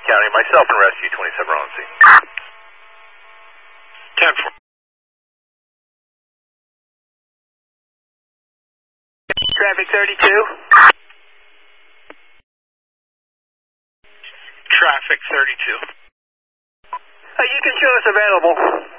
County, myself and rescue 27 on scene. 10-4. Traffic 32. Traffic 32. You can show us available.